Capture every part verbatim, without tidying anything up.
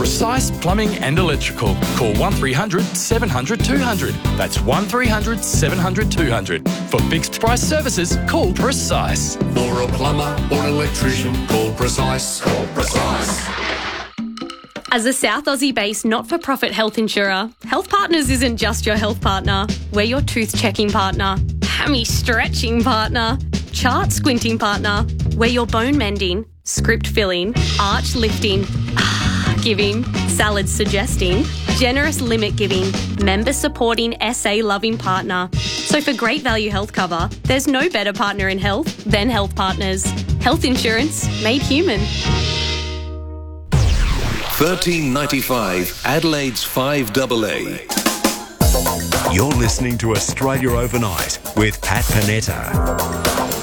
Precise Plumbing and Electrical. Call one three hundred seven hundred two hundred. That's one three hundred seven hundred two hundred. For fixed price services, call Precise. For a plumber or an electrician, call Precise. Call Precise. As a South Aussie-based not-for-profit health insurer, Health Partners isn't just your health partner. We're your tooth-checking partner, hammy-stretching partner, chart-squinting partner. We're your bone-mending, script-filling, arch-lifting, ah-giving, salad-suggesting, generous limit-giving, member-supporting, S A-loving partner. So for great value health cover, there's no better partner in health than Health Partners. Health insurance made human. thirteen ninety-five, Adelaide's five A A. You're listening to Australia Overnight with Pat Panetta.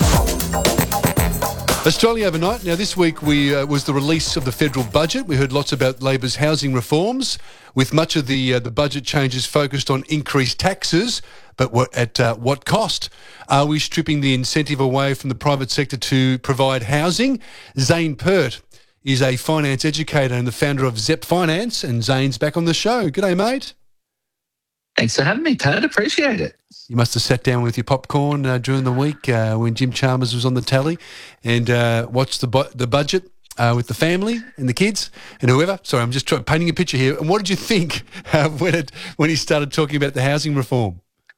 Australia Overnight. Now, this week we uh, was the release of the federal budget. We heard lots about Labor's housing reforms, with much of the uh, the budget changes focused on increased taxes, but what, at uh, what cost? Are we stripping the incentive away from the private sector to provide housing? Zane Pert is a finance educator and the founder of Zep Finance, and Zane's back on the show. G'day, mate. Thanks for having me, Pat. Appreciate it. You must have sat down with your popcorn uh, during the week uh, when Jim Chalmers was on the tally and uh, watched the bu- the budget uh, with the family and the kids and whoever. Sorry, I'm just try- painting a picture here. And what did you think uh, when it when he started talking about the housing reform?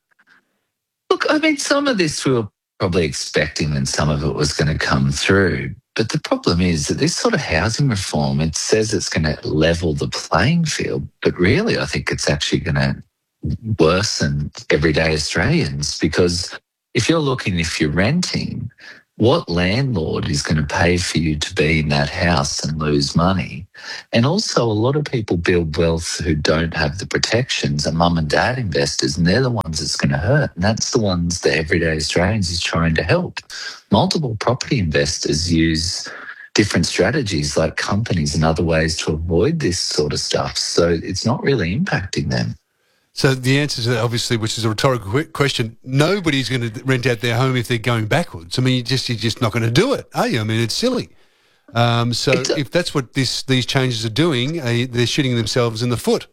Look, I mean, some of this we were probably expecting and some of it was going to come through. But the problem is that this sort of housing reform, it says it's going to level the playing field, but really I think it's actually going to worsen everyday Australians, because if you're looking, if you're renting, what landlord is going to pay for you to be in that house and lose money? And also a lot of people build wealth who don't have the protections, and mum and dad investors, and they're the ones that's going to hurt. And that's the ones that everyday Australians is trying to help. Multiple property investors use different strategies like companies and other ways to avoid this sort of stuff. So it's not really impacting them. So the answer to that, obviously, which is a rhetorical question, nobody's going to rent out their home if they're going backwards. I mean, you just, you're just not going to do it, are you? I mean, it's silly. Um, so It's a- if that's what this, these changes are doing, uh, they're shooting themselves in the foot.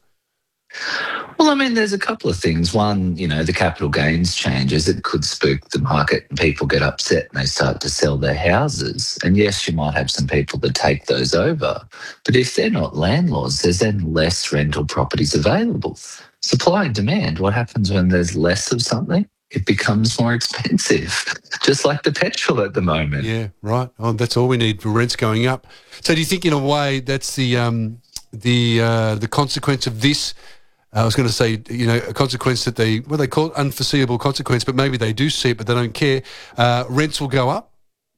Well, I mean, there's a couple of things. One, you know, the capital gains changes, it could spook the market and people get upset and they start to sell their houses. And yes, you might have some people that take those over. But if they're not landlords, there's then less rental properties available. Supply and demand, what happens when there's less of something? It becomes more expensive, just like the petrol at the moment. Yeah, right. Oh, that's all we need for rents going up. So do you think, in a way, that's the um, the uh, the consequence of this? I was going to say, you know, a consequence that they, what they call it, unforeseeable consequence, but maybe they do see it, but they don't care. Uh, rents will go up?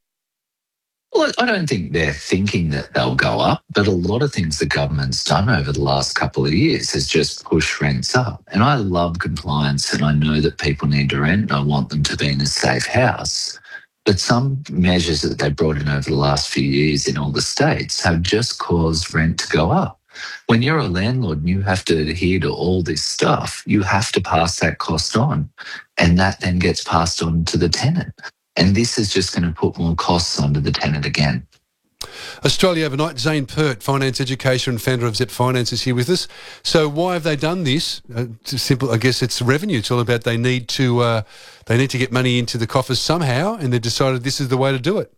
Well, I don't think they're thinking that they'll go up, but a lot of things the government's done over the last couple of years has just pushed rents up. And I love compliance, and I know that people need to rent, and I want them to be in a safe house. But some measures that they brought in over the last few years in all the states have just caused rent to go up. When you're a landlord and you have to adhere to all this stuff, you have to pass that cost on, and that then gets passed on to the tenant. And this is just going to put more costs onto the tenant again. Australia Overnight, Zane Pert, finance educator and founder of Zep Finance, is here with us. So why have they done this? Uh, it's simple, I guess it's revenue. It's all about they need to uh, they need to get money into the coffers somehow, and they've decided this is the way to do it.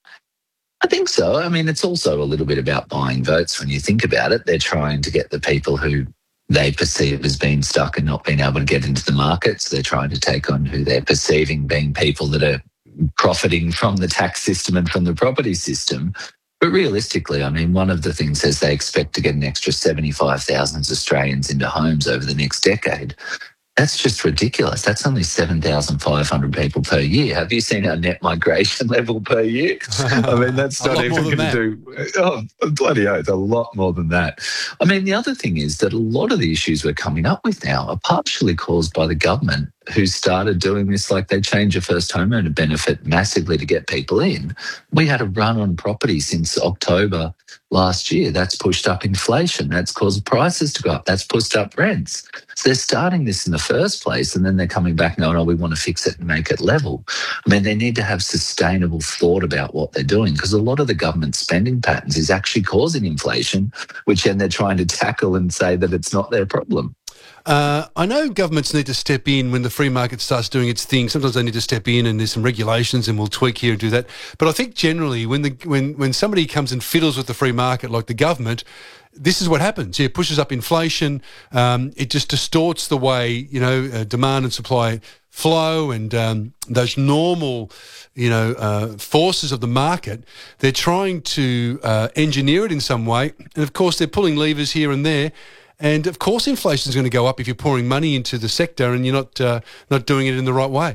I think so. I mean, it's also a little bit about buying votes when you think about it. They're trying to get the people who they perceive as being stuck and not being able to get into the markets. They're trying to take on who they're perceiving being people that are profiting from the tax system and from the property system. But realistically, I mean, one of the things is they expect to get an extra seventy-five thousand Australians into homes over the next decade. That's just ridiculous. That's only seven thousand five hundred people per year. Have you seen our net migration level per year? I mean, that's not even going to do... Oh, bloody oath, a lot more than that. I mean, the other thing is that a lot of the issues we're coming up with now are partially caused by the government who started doing this, like they changed your first homeowner benefit massively to get people in. We had a run on property since October last year. That's pushed up inflation. That's caused prices to go up. That's pushed up rents. So they're starting this in the first place, and then they're coming back and going, oh, we want to fix it and make it level. I mean, they need to have sustainable thought about what they're doing, because a lot of the government spending patterns is actually causing inflation, which then they're trying to tackle and say that it's not their problem. Uh, I know governments need to step in when the free market starts doing its thing. Sometimes they need to step in, and there's some regulations, and we'll tweak here and do that. But I think generally, when the when when somebody comes and fiddles with the free market, like the government, this is what happens. Yeah, it pushes up inflation. Um, it just distorts the way, you know, uh, demand and supply flow, and um, those normal, you know, uh, forces of the market. They're trying to uh, engineer it in some way, and of course, they're pulling levers here and there. And of course, inflation is going to go up if you're pouring money into the sector and you're not uh, not doing it in the right way.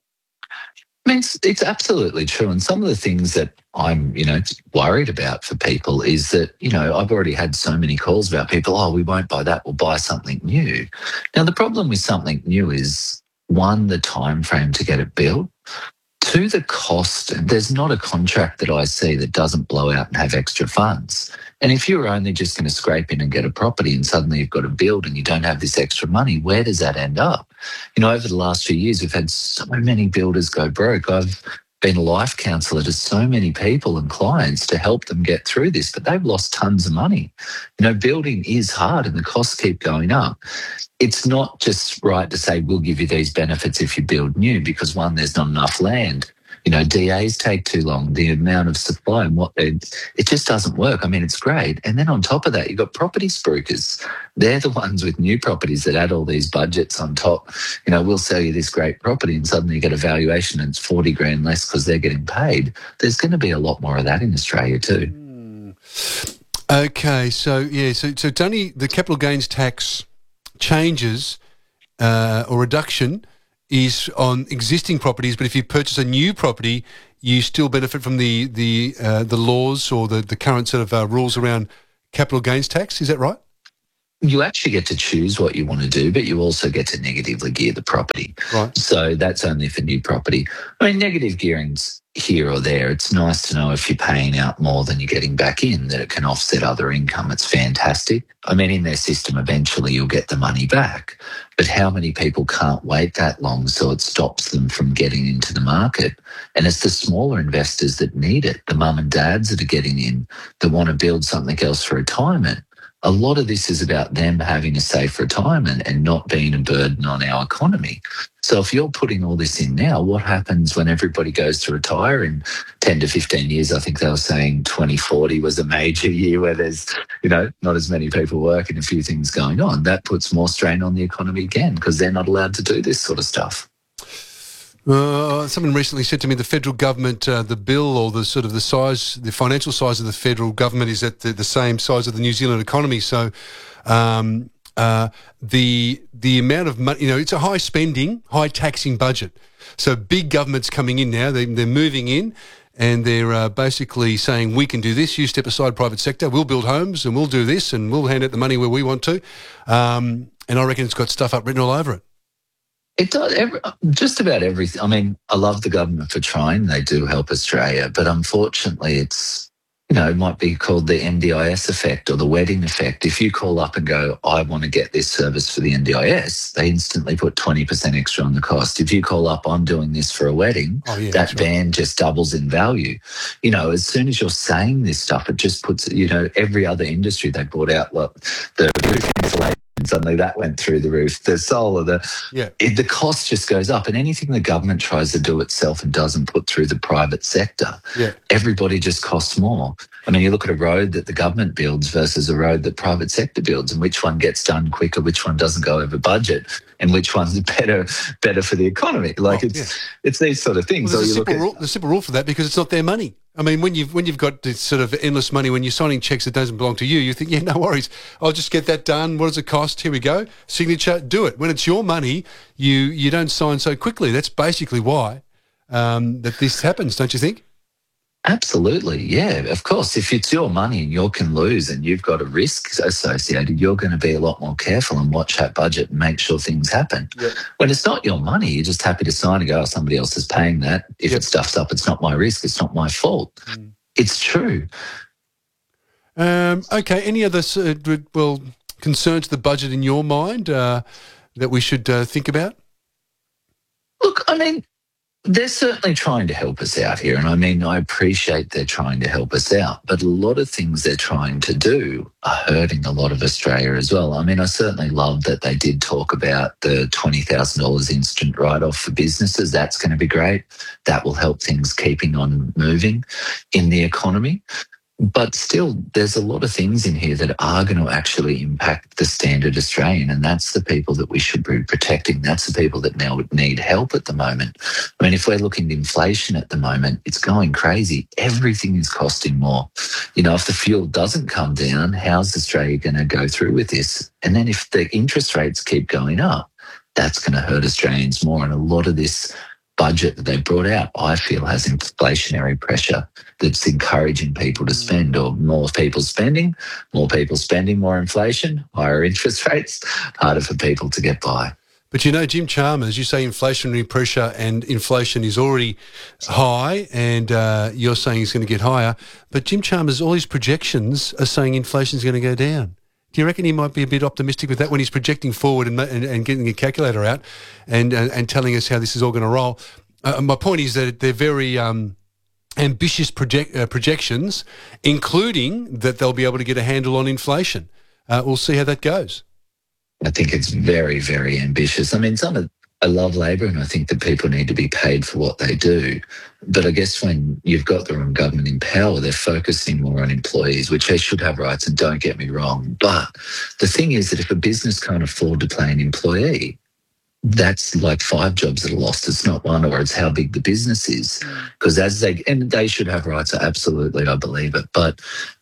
I mean, it's, it's absolutely true. And some of the things that I'm, you know, worried about for people is that, you know, I've already had so many calls about people, oh, we won't buy that, we'll buy something new. Now, the problem with something new is, one, the time frame to get it built. Two, the cost. There's not a contract that I see that doesn't blow out and have extra funds. And if you're only just going to scrape in and get a property and suddenly you've got to build and you don't have this extra money, where does that end up? You know, over the last few years, we've had so many builders go broke. I've been a life counsellor to so many people and clients to help them get through this, but they've lost tons of money. You know, building is hard and the costs keep going up. It's not just right to say, we'll give you these benefits if you build new, because one, there's not enough land. You know, D As take too long, the amount of supply and what it, it just doesn't work. I mean, it's great. And then on top of that, you've got property spruikers. They're the ones with new properties that add all these budgets on top. You know, we'll sell you this great property and suddenly you get a valuation and it's forty grand less because they're getting paid. There's going to be a lot more of that in Australia too. Mm. Okay, so yeah, so so Tony, the capital gains tax changes uh, or reduction is on existing properties, but if you purchase a new property, you still benefit from the the uh, the laws or the, the current sort of uh, rules around capital gains tax. Is that right? You actually get to choose what you want to do, but you also get to negatively gear the property. Right. So that's only for new property. I mean, negative gearing's here or there. It's nice to know if you're paying out more than you're getting back in, that it can offset other income. It's fantastic. I mean, in their system, eventually you'll get the money back. But how many people can't wait that long, so it stops them from getting into the market? And it's the smaller investors that need it, the mum and dads that are getting in, that want to build something else for retirement. A lot of this is about them having a safe retirement and not being a burden on our economy. So if you're putting all this in now, what happens when everybody goes to retire in ten to fifteen years? I think they were saying twenty forty was a major year where there's, you know, not as many people working, a few things going on. That puts more strain on the economy again, because they're not allowed to do this sort of stuff. Uh, someone recently said to me the federal government, uh, the bill or the sort of the size, the financial size of the federal government is at the, the same size of the New Zealand economy. So um, uh, the the amount of money, you know, it's a high spending, high taxing budget. So big government's coming in now. They, they're moving in and they're uh, basically saying, we can do this. You step aside, private sector. We'll build homes and we'll do this and we'll hand out the money where we want to. Um, and I reckon it's got stuff up written all over it. It does, every, just about everything. I mean, I love the government for trying. They do help Australia. But unfortunately, it's, you know, it might be called the N D I S effect or the wedding effect. If you call up and go, I want to get this service for the N D I S, they instantly put twenty percent extra on the cost. If you call up, I'm doing this for a wedding, oh, yeah, that band right. just doubles in value. You know, as soon as you're saying this stuff, it just puts, you know, every other industry they brought out, like the roof insulation. And suddenly that went through the roof. The solar, the yeah. it, the cost just goes up. And anything the government tries to do itself and doesn't put through the private sector, yeah. everybody just costs more. I mean, you look at a road that the government builds versus a road that private sector builds, and which one gets done quicker, which one doesn't go over budget, and which one's better better for the economy. Like oh, it's yeah. it's these sort of things. Well, there's, or a you look simple at, rule, there's a simple rule for that, because it's not their money. I mean, when you've when you've got this sort of endless money, when you're signing checks that doesn't belong to you, you think, yeah, no worries, I'll just get that done. What does it cost? Here we go, signature, do it. When it's your money, you you don't sign so quickly. That's basically why um, that this happens, don't you think? Absolutely, yeah, of course. If it's your money and you can lose and you've got a risk associated, you're going to be a lot more careful and watch that budget and make sure things happen. Yep. When it's not your money, you're just happy to sign and go, oh, somebody else is paying that. If Yep. it stuffs up, it's not my risk, it's not my fault. Mm. It's true. Um, okay, any other uh, well concerns to the budget in your mind uh, that we should uh, think about? Look, I mean, they're certainly trying to help us out here. And I mean, I appreciate they're trying to help us out, but a lot of things they're trying to do are hurting a lot of Australia as well. I mean, I certainly love that they did talk about the twenty thousand dollars instant write-off for businesses. That's going to be great. That will help things keeping on moving in the economy. But still, there's a lot of things in here that are going to actually impact the standard Australian, and that's the people that we should be protecting. That's the people that now need help at the moment. I mean, if we're looking at inflation at the moment, it's going crazy. Everything is costing more. You know, if the fuel doesn't come down, how's Australia going to go through with this? And then if the interest rates keep going up, that's going to hurt Australians more. And a lot of this budget that they brought out, I feel, has inflationary pressure that's encouraging people to spend, or more people spending, more people spending, more inflation, higher interest rates, harder for people to get by. But you know, Jim Chalmers, you say inflationary pressure, and inflation is already high, and uh, you're saying it's going to get higher. But Jim Chalmers, all his projections are saying inflation is going to go down. Do you reckon he might be a bit optimistic with that when he's projecting forward and, and, and getting a calculator out and, and and telling us how this is all going to roll? Uh, my point is that they're very um, ambitious project, uh, projections, including that they'll be able to get a handle on inflation. Uh, we'll see how that goes. I think it's very, very ambitious. I mean, some of I love Labor, and I think that people need to be paid for what they do. But I guess when you've got the wrong government in power, they're focusing more on employees, which they should have rights, and don't get me wrong. But the thing is that if a business can't afford to pay an employee, that's like five jobs that are lost. It's not one, or it's how big the business is. Because as they, and they should have rights, absolutely, I believe it. But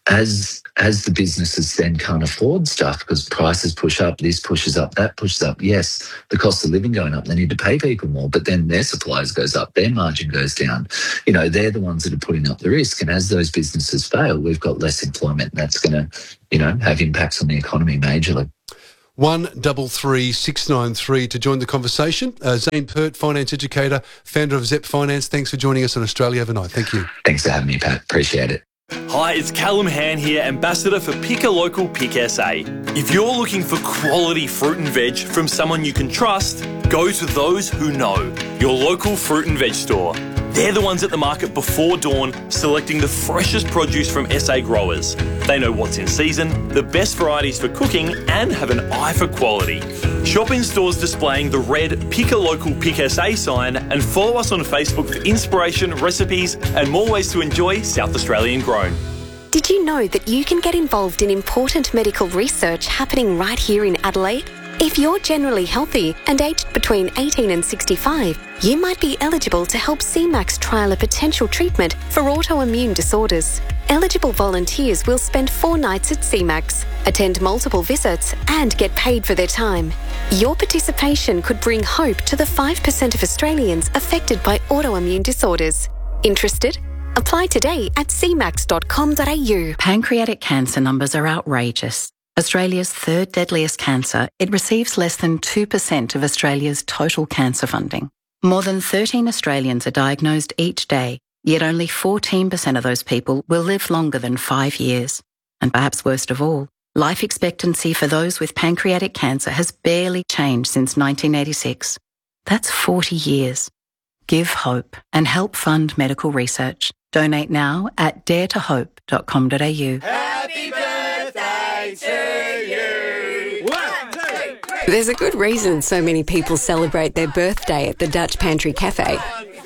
as as the businesses then can't afford stuff because prices push up, this pushes up, that pushes up. Yes, the cost of living going up, they need to pay people more, but then their supplies goes up, their margin goes down. You know, they're the ones that are putting up the risk. And as those businesses fail, we've got less employment. And that's going to, you know, have impacts on the economy majorly. One double three six nine three to join the conversation. Uh, Zane Pert, finance educator, founder of Zep Finance. Thanks for joining us on Australia Overnight. Thank you. Thanks for having me, Pat. Appreciate it. Hi, it's Callum Han here, Ambassador for Pick a Local Pick S A. If you're looking for quality fruit and veg from someone you can trust, go to those who know, your local fruit and veg store. They're the ones at the market before dawn, selecting the freshest produce from S A growers. They know what's in season, the best varieties for cooking, and have an eye for quality. Shop in stores displaying the red Pick a Local Pick S A sign, and follow us on Facebook for inspiration, recipes, and more ways to enjoy South Australian grown. Did you know that you can get involved in important medical research happening right here in Adelaide? If you're generally healthy and aged between eighteen and sixty-five, you might be eligible to help C MAX trial a potential treatment for autoimmune disorders. Eligible volunteers will spend four nights at C MAX, attend multiple visits, and get paid for their time. Your participation could bring hope to the five percent of Australians affected by autoimmune disorders. Interested? Apply today at c max dot com dot a u. Pancreatic cancer numbers are outrageous. Australia's third deadliest cancer, it receives less than two percent of Australia's total cancer funding. More than thirteen Australians are diagnosed each day, yet only fourteen percent of those people will live longer than five years. And perhaps worst of all, life expectancy for those with pancreatic cancer has barely changed since nineteen eighty-six. That's forty years. Give hope and help fund medical research. Donate now at dare to hope dot com dot a u. Happy birthday to you! One, two, three. There's a good reason so many people celebrate their birthday at the Dutch Pantry Cafe.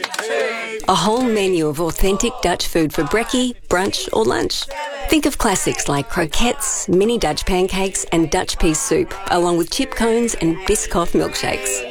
A whole menu of authentic Dutch food for brekkie, brunch or lunch. Think of classics like croquettes, mini Dutch pancakes and Dutch pea soup, along with chip cones and Biscoff milkshakes.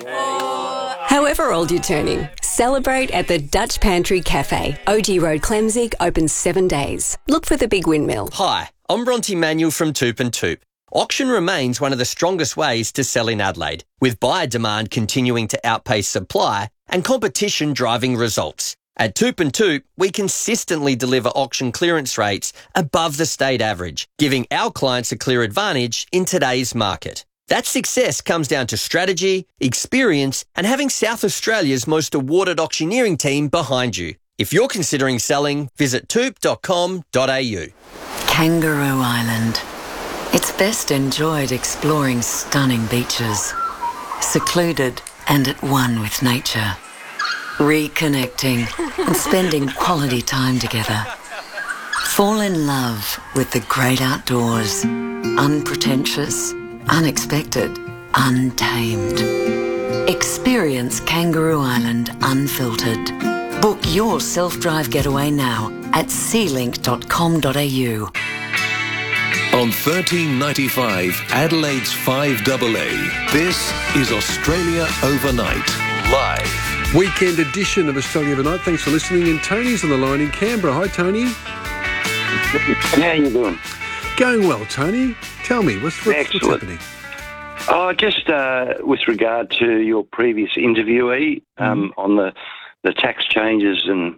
However old you're turning, celebrate at the Dutch Pantry Cafe. O G Road, Clemzig, open seven days. Look for the Big Windmill. Hi, I'm Bronte Manuel from Toop and Toop. Auction remains one of the strongest ways to sell in Adelaide, with buyer demand continuing to outpace supply and competition driving results. At Toop and Toop, we consistently deliver auction clearance rates above the state average, giving our clients a clear advantage in today's market. That success comes down to strategy, experience, and having South Australia's most awarded auctioneering team behind you. If you're considering selling, visit toop dot com dot a u. Kangaroo Island. It's best enjoyed exploring stunning beaches, secluded and at one with nature. Reconnecting and spending quality time together. Fall in love with the great outdoors. Unpretentious, unexpected, untamed. Experience Kangaroo Island unfiltered. Book your self-drive getaway now at sea link dot com dot a u. On thirteen ninety-five, Adelaide's five A A, this is Australia Overnight, live. Weekend edition of Australia Overnight. Thanks for listening. And Tony's on the line in Canberra. Hi, Tony. How are you doing? Going well, Tony. Tell me, what's, what's, what's happening? Oh, just uh, with regard to your previous interviewee um, mm. on the, the tax changes and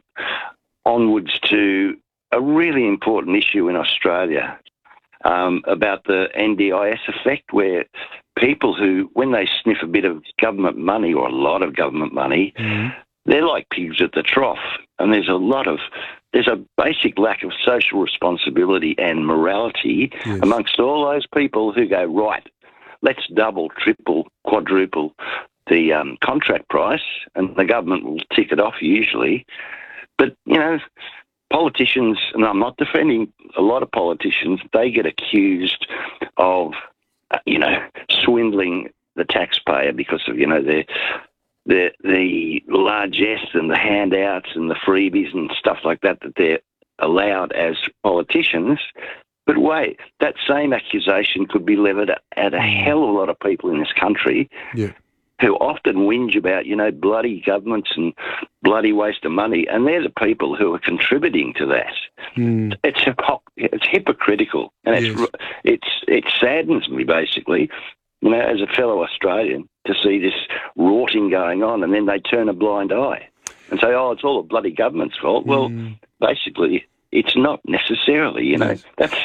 onwards to a really important issue in Australia um, about the N D I S effect, where people who, when they sniff a bit of government money or a lot of government money, mm. they're like pigs at the trough. And there's a lot of, there's a basic lack of social responsibility and morality yes. amongst all those people who go, right, let's double, triple, quadruple the um, contract price, and the government will tick it off usually. But, you know, politicians, and I'm not defending a lot of politicians, they get accused of, uh, you know, swindling the taxpayer because of, you know, their the the largesse and the handouts and the freebies and stuff like that that they're allowed as politicians. But wait, that same accusation could be levied at a hell of a lot of people in this country yeah. who often whinge about, you know, bloody governments and bloody waste of money, and they're the people who are contributing to that. Mm. It's hypo- it's hypocritical, and yes. it's it's it saddens me basically, you know, as a fellow Australian, to see this rorting going on, and then they turn a blind eye and say, "Oh, it's all the bloody government's fault." Mm. Well, basically, it's not necessarily. You know, yes. that's.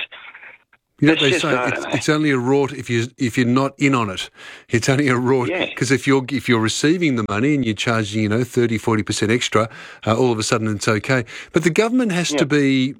You know, they say it's, it's only a rort if you if you're not in on it. It's only a rort because yeah. if you're if you're receiving the money and you're charging, you know, thirty, forty percent extra, uh, all of a sudden it's okay. But the government has yeah. to be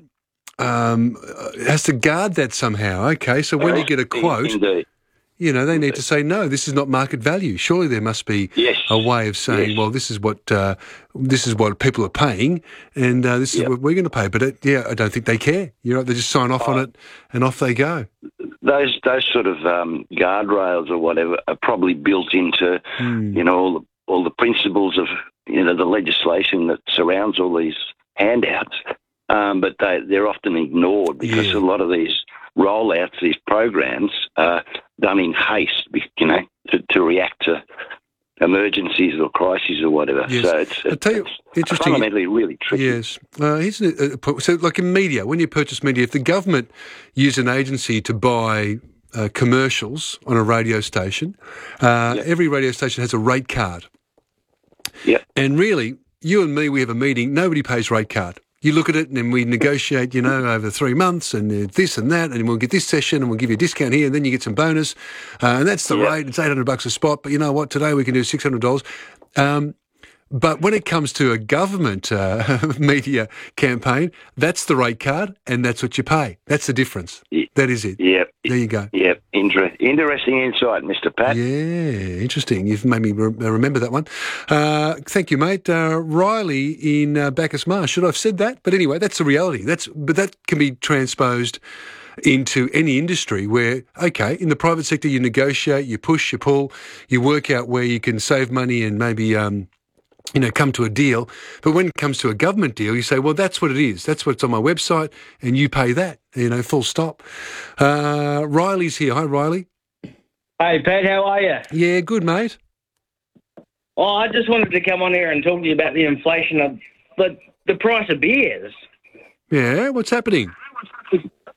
um, has to guard that somehow. Okay, so when uh, you get a quote. Indeed. You know, they need to say, no, this is not market value. Surely there must be yes. a way of saying, yes. well, this is what uh, this is what people are paying, and uh, this is yep. what we're going to pay. But it, yeah, I don't think they care. You know, they just sign off oh. on it, and off they go. Those those sort of um, guardrails or whatever are probably built into, mm. you know, all the all the principles of, you know, the legislation that surrounds all these handouts. Um, but they they're often ignored because yeah. a lot of these rollouts, these programs, are done in haste, you know, to, to react to emergencies or crises or whatever. Yes. So it's, I'll tell you, it's interesting. fundamentally really tricky. Yes. Uh, here's a, a, so, like in media, when you purchase media, if the government use an agency to buy uh, commercials on a radio station, uh, yep. every radio station has a rate card. Yeah. And really, you and me, we have a meeting, nobody pays rate card. You look at it and then we negotiate, you know, over three months and this and that, and we'll get this session and we'll give you a discount here, and then you get some bonus. Uh, and that's the yeah. rate. It's eight hundred bucks a spot. But you know what? Today we can do six hundred dollars. Um, but when it comes to a government uh, media campaign, that's the rate card and that's what you pay. That's the difference. Yeah. That is it. Yep. There you go. Yep. Inter- interesting insight, Mister Pat. Yeah, interesting. You've made me re- remember that one. Uh, thank you, mate. Uh, Riley in uh, Bacchus Marsh. Should I have said that? But anyway, that's the reality. That's But that can be transposed into any industry where, okay, in the private sector you negotiate, you push, you pull, you work out where you can save money and maybe... Um, you know, come to a deal. But when it comes to a government deal, you say, well, that's what it is. That's what's on my website, and you pay that, you know, full stop. Uh, Riley's here. Hi, Riley. Hey, Pat, how are you? Yeah, good, mate. Well, I just wanted to come on here and talk to you about the inflation of the, the price of beers. Yeah, what's happening?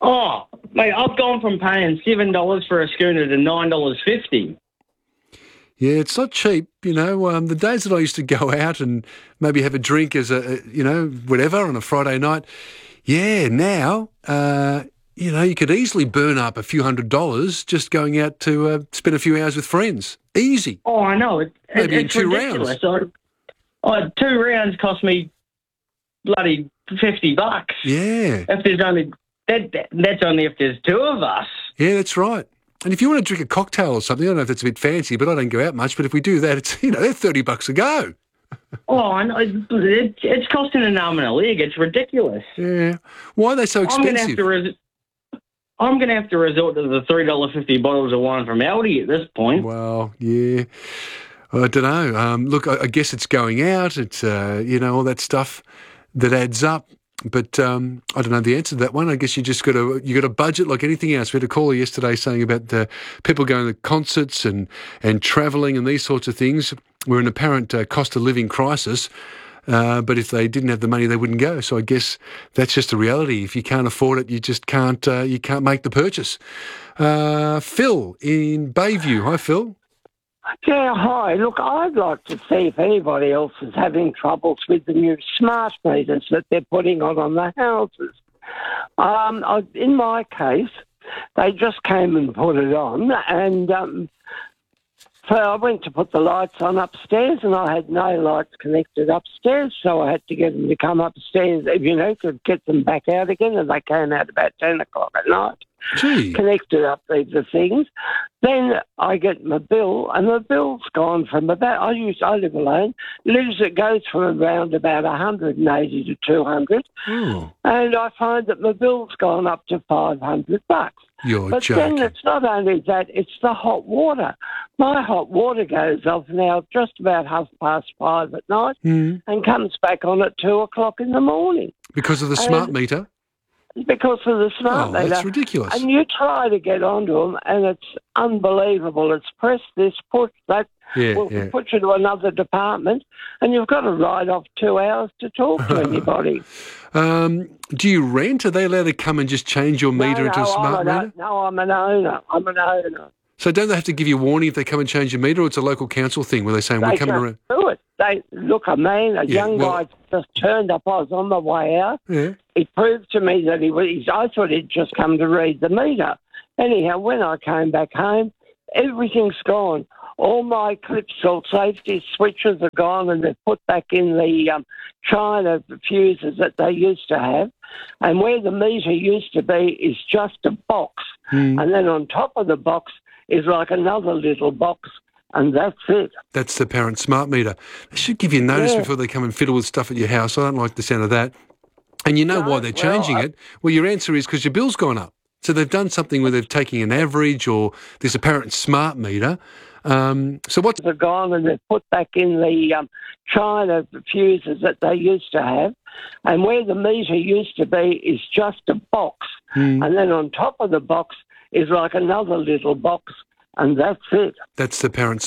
Oh, mate, I've gone from paying seven dollars for a schooner to nine dollars fifty. Yeah, it's not cheap, you know. Um, the days that I used to go out and maybe have a drink as a, you know, whatever on a Friday night, yeah, now, uh, you know, you could easily burn up a few hundred dollars just going out to uh, spend a few hours with friends. Easy. Oh, I know. It, Maybe it, in it's two ridiculous. rounds. I, I, two rounds cost me bloody fifty bucks. Yeah. If there's only that, that, that's only if there's two of us. Yeah, that's right. And if you want to drink a cocktail or something, I don't know if that's a bit fancy, but I don't go out much. But if we do that, it's, you know, they're thirty bucks a go. Oh, I know. It, it's costing an arm and a leg. It's ridiculous. Yeah. Why are they so I'm going to have expensive? to. Res- I'm going to have to resort to the three dollars fifty bottles of wine from Aldi at this point. Well, yeah. I don't know. Um, look, I, I guess it's going out. It's, uh, you know, all that stuff that adds up. But um, I don't know the answer to that one. I guess you just got to you got to budget like anything else. We had a caller yesterday saying about the people going to concerts and, and travelling and these sorts of things. We're in an apparent uh, cost of living crisis. Uh, but if they didn't have the money, they wouldn't go. So I guess that's just the reality. If you can't afford it, you just can't uh, you can't make the purchase. Uh, Phil in Bayview. Hi, Phil. Yeah, hi. Look, I'd like to see if anybody else is having troubles with the new smart meters that they're putting on on the houses. Um, I, in my case, they just came and put it on, and um, so I went to put the lights on upstairs, and I had no lights connected upstairs, so I had to get them to come upstairs, you know, to get them back out again, and they came out about ten o'clock at night. Gee. Connected up the, the things. Then I get my bill, and the bill's gone from about, I use, I live alone, lives, it goes from around about one hundred eighty to two hundred, Oh. and I find that my bill's gone up to five hundred bucks. You're But joking. then it's not only that, it's the hot water. My hot water goes off now just about half past five at night Mm. and comes back on at two o'clock in the morning. Because of the smart And- meter? Because of the smart Oh, meter. that's ridiculous. And you try to get onto them, and it's unbelievable. It's press this, push that. Yeah, we'll yeah. put you to another department, and you've got to ride off two hours to talk to anybody. Um, do you rent? Are they allowed to come and just change your meter no, into a no, smart I'm an, meter? No, I'm an owner. I'm an owner. So don't they have to give you a warning if they come and change your meter, or it's a local council thing where they're saying, we're They coming can't around? do it. They look, a man, a Yeah, young well- guy just turned up. I was on my way out. Yeah. He proved to me that he was. I thought he'd just come to read the meter. Anyhow, when I came back home, everything's gone. All my clip salt safety switches are gone, and they've put back in the um, China fuses that they used to have. And where the meter used to be is just a box. Mm. And then on top of the box is like another little box, and that's it. That's the parent smart meter. They should give you notice Yeah. before they come and fiddle with stuff at your house. I don't like the sound of that. And you know No, why they're well, changing I- it? Well, your answer is because your bill's gone up. So they've done something where they're taking an average or this apparent smart meter. Um, so what's... They're gone, and they've put back in the um, China fuses that they used to have. And where the meter used to be is just a box. Mm. And then on top of the box is like another little box, and that's it. That's the parent